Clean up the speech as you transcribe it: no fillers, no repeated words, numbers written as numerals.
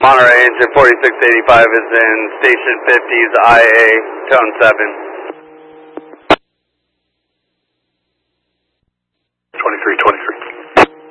Monterey, engine 4685 is in station 50's IA, tone 7.